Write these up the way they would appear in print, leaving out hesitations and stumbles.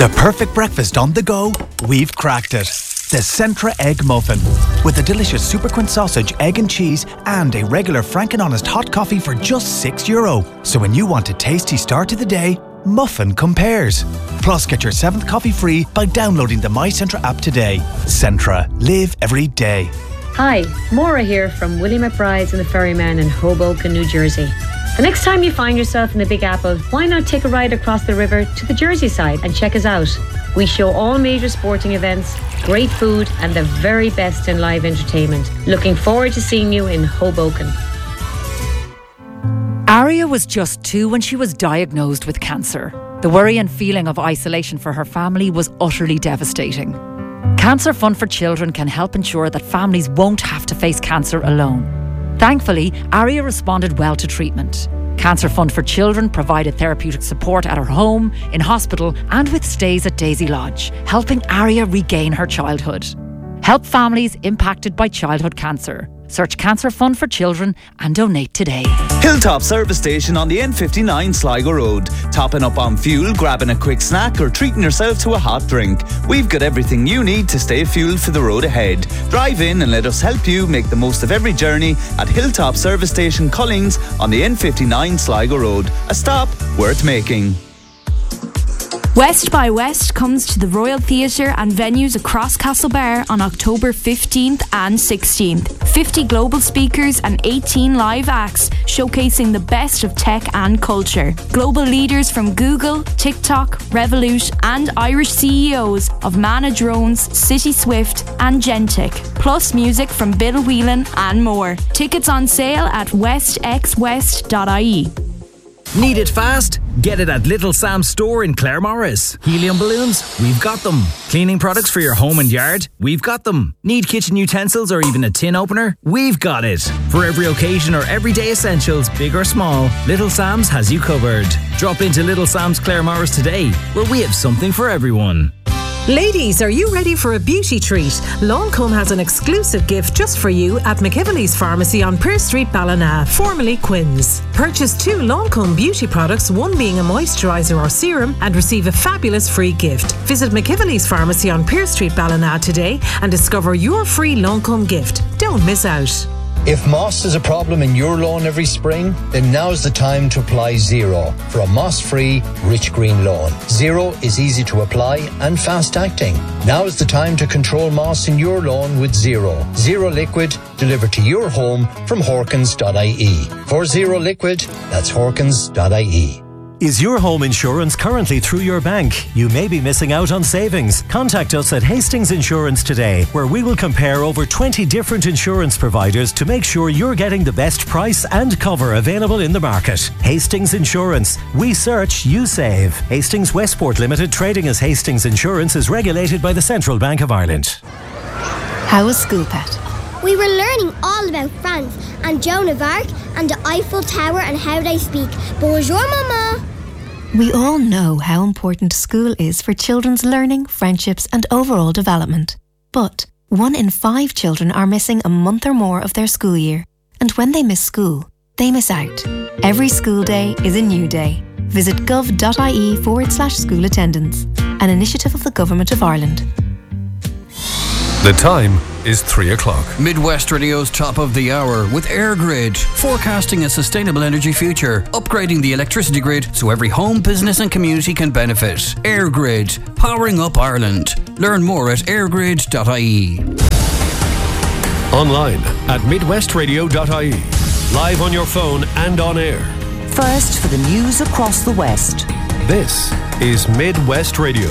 The perfect breakfast on the go, we've cracked it. The Centra Egg Muffin. With a delicious Superquint sausage, egg and cheese, and a regular Frank and Honest hot coffee for just €6. So when you want a tasty start to the day, Muffin compares. Plus, get your 7th coffee free by downloading the My Centra app today. Centra. Live every day. Hi, Maura here from Willie McBride's and the Ferryman in Hoboken, New Jersey. The next time you find yourself in the Big Apple, why not take a ride across the river to the Jersey side and check us out? We show all major sporting events, great food and the very best in live entertainment. Looking forward to seeing you in Hoboken. Aria was just 2 when she was diagnosed with cancer. The worry and feeling of isolation for her family was utterly devastating. Cancer Fund for Children can help ensure that families won't have to face cancer alone. Thankfully, Aria responded well to treatment. Cancer Fund for Children provided therapeutic support at her home, in hospital and with stays at Daisy Lodge, helping Aria regain her childhood. Help families impacted by childhood cancer. Search Cancer Fund for Children and donate today. Hilltop Service Station on the N59 Sligo Road. Topping up on fuel, grabbing a quick snack or treating yourself to a hot drink. We've got everything you need to stay fueled for the road ahead. Drive in and let us help you make the most of every journey at Hilltop Service Station Cullings on the N59 Sligo Road. A stop worth making. West by West comes to the Royal Theatre and venues across Castlebar on October 15th and 16th. 50 global speakers and 18 live acts showcasing the best of tech and culture. Global leaders from Google, TikTok, Revolut and Irish CEOs of Mana Drones, City Swift and Gentic. Plus music from Bill Whelan and more. Tickets on sale at westxwest.ie. Need it fast? Get it at Little Sam's store in Claremorris. Helium balloons? We've got them. Cleaning products for your home and yard? We've got them. Need kitchen utensils or even a tin opener? We've got it. For every occasion or everyday essentials, big or small, Little Sam's has you covered. Drop into Little Sam's Claremorris today, where we have something for everyone. Ladies, are you ready for a beauty treat? Lancome has an exclusive gift just for you at McKively's Pharmacy on Pearse Street, Ballina, formerly Quinn's. Purchase 2 Lancome beauty products, one being a moisturiser or serum, and receive a fabulous free gift. Visit McKively's Pharmacy on Pearse Street, Ballina today and discover your free Lancome gift. Don't miss out. If moss is a problem in your lawn every spring, then now's the time to apply Zero for a moss-free, rich green lawn. Zero is easy to apply and fast-acting. Now is the time to control moss in your lawn with Zero. Zero Liquid delivered to your home from Horkins.ie. For Zero Liquid, that's Horkins.ie. Is your home insurance currently through your bank? You may be missing out on savings. Contact us at Hastings Insurance today, where we will compare over 20 different insurance providers to make sure you're getting the best price and cover available in the market. Hastings Insurance. We search, you save. Hastings Westport Limited, trading as Hastings Insurance, is regulated by the Central Bank of Ireland. How was school, Pat? We were learning all about France and Joan of Arc and the Eiffel Tower and how they speak. Bonjour, Mama. We all know how important school is for children's learning, friendships and overall development. But 1 in 5 children are missing a month or more of their school year. And when they miss school, they miss out. Every school day is a new day. Visit gov.ie/school attendance, an initiative of the Government of Ireland. The time is 3 o'clock. Midwest Radio's top of the hour with EirGrid, forecasting a sustainable energy future, upgrading the electricity grid so every home, business and community can benefit. EirGrid, powering up Ireland. Learn more at eirgrid.ie. Online at midwestradio.ie. Live on your phone and on air. First for the news across the West. This is Midwest Radio.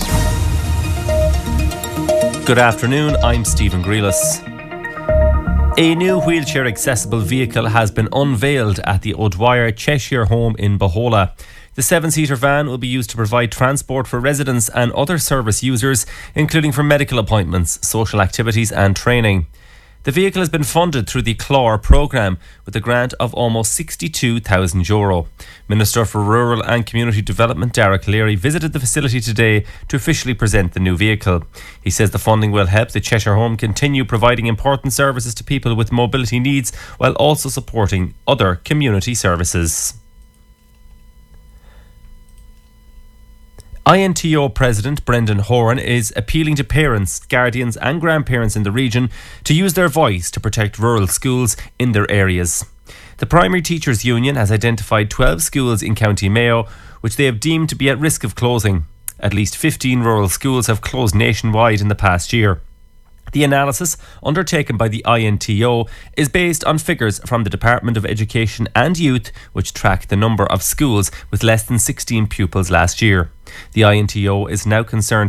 Good afternoon, I'm Stephen Grealis. A new wheelchair accessible vehicle has been unveiled at the O'Dwyer Cheshire home in Bohola. The 7-seater van will be used to provide transport for residents and other service users, including for medical appointments, social activities and training. The vehicle has been funded through the CLAR programme with a grant of almost €62,000. Minister for Rural and Community Development Derek Leary visited the facility today to officially present the new vehicle. He says the funding will help the Cheshire Home continue providing important services to people with mobility needs while also supporting other community services. INTO President Brendan Horan is appealing to parents, guardians and grandparents in the region to use their voice to protect rural schools in their areas. The Primary Teachers Union has identified 12 schools in County Mayo which they have deemed to be at risk of closing. At least 15 rural schools have closed nationwide in the past year. The analysis undertaken by the INTO is based on figures from the Department of Education and Youth, which track the number of schools with less than 16 pupils last year. The INTO is now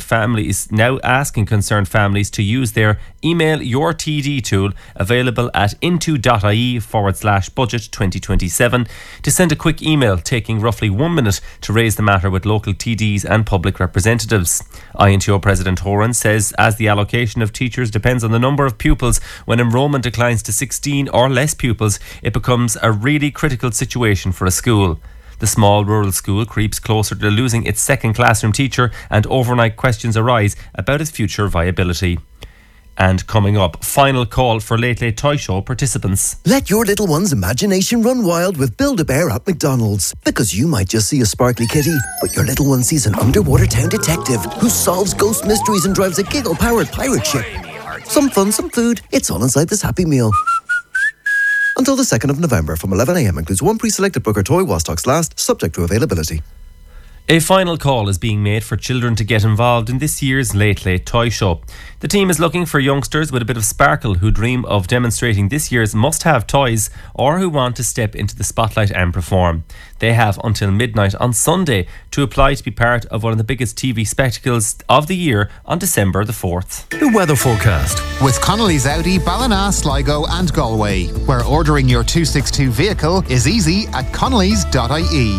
asking concerned families to use their Email Your TD tool available at into.ie/budget 2027 to send a quick email taking roughly 1 minute to raise the matter with local TDs and public representatives. INTO President Horan says as the allocation of teachers depends on the number of pupils, when enrolment declines to 16 or less pupils, it becomes a really critical situation for a school. The small rural school creeps closer to losing its second classroom teacher, and overnight questions arise about its future viability. And coming up, final call for Late Late Toy Show participants. Let your little one's imagination run wild with Build-A-Bear at McDonald's. Because you might just see a sparkly kitty, but your little one sees an underwater town detective who solves ghost mysteries and drives a giggle-powered pirate ship. Some fun, some food. It's all inside this Happy Meal. Until the 2nd of November from 11 a.m. includes one pre-selected book or toy while stocks last, subject to availability. A final call is being made for children to get involved in this year's Late Late Toy Show. The team is looking for youngsters with a bit of sparkle who dream of demonstrating this year's must-have toys or who want to step into the spotlight and perform. They have until midnight on Sunday to apply to be part of one of the biggest TV spectacles of the year on December the 4th. The weather forecast. With Connolly's Audi, Ballina, Sligo and Galway, where ordering your 262 vehicle is easy at connellys.ie.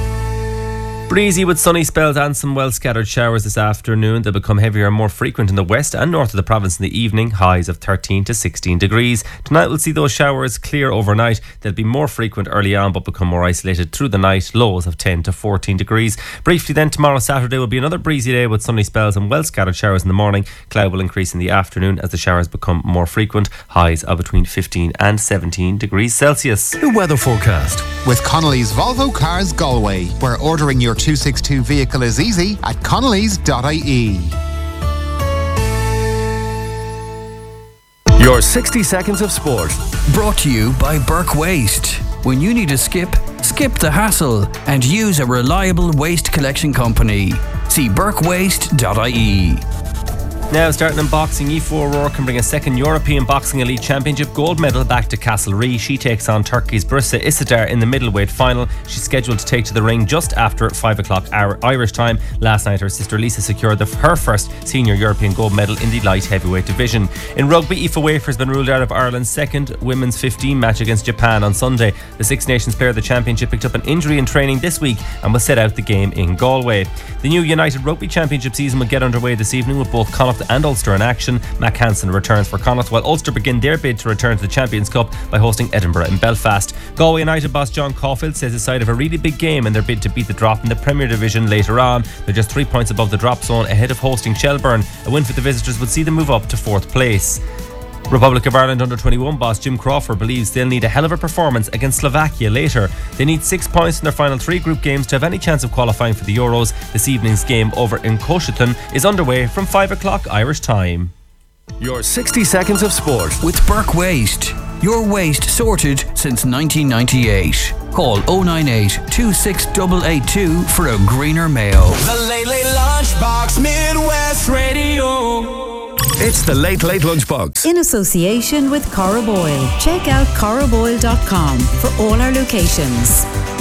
Breezy with sunny spells and some well-scattered showers this afternoon. They'll become heavier and more frequent in the west and north of the province in the evening, highs of 13 to 16 degrees. Tonight we'll see those showers clear overnight. They'll be more frequent early on but become more isolated through the night, lows of 10 to 14 degrees. Briefly then, tomorrow Saturday will be another breezy day with sunny spells and well-scattered showers in the morning. Cloud will increase in the afternoon as the showers become more frequent, highs of between 15 and 17 degrees Celsius. The weather forecast. With Connolly's Volvo Cars Galway, where ordering your 262 vehicle is easy at connellys.ie. Your 60 seconds of sport. Brought to you by Burke Waste. When you need to skip the hassle and use a reliable waste collection company. See burkewaste.ie. Now starting in boxing, Aoife O'Rourke can bring a second European Boxing Elite Championship gold medal back to Castlereagh. She takes on Turkey's Brisa Isidar in the middleweight final. She's scheduled to take to the ring just after 5 o'clock Irish time. Last night her sister Lisa secured her first senior European gold medal in the light heavyweight division. In rugby, Aoife Wafer has been ruled out of Ireland's second women's 15 match against Japan on Sunday. The Six Nations player of the championship picked up an injury in training this week and will set out the game in Galway. The new United Rugby Championship season will get underway this evening with both Connacht and Ulster in action. Mac Hansen returns for Connacht, while Ulster begin their bid to return to the Champions Cup by hosting Edinburgh in Belfast. Galway United boss John Caulfield says the side have a really big game in their bid to beat the drop in the Premier Division later on. They're just 3 points above the drop zone ahead of hosting Shelburne. A win for the visitors would see them move up to 4th place. Republic of Ireland under-21 boss Jim Crawford believes they'll need a hell of a performance against Slovakia later. They need 6 points in their final 3 group games to have any chance of qualifying for the Euros. This evening's game over in Coshocton is underway from 5 o'clock Irish time. Your 60 seconds of sport. With Burke Waste. Your waste sorted since 1998. Call 098 26882 for a greener Mayo. The Late Late Lunchbox Midwest Radio. It's the Late Late Lunchbox. In association with Cora Boyle. Check out coraboyle.com for all our locations.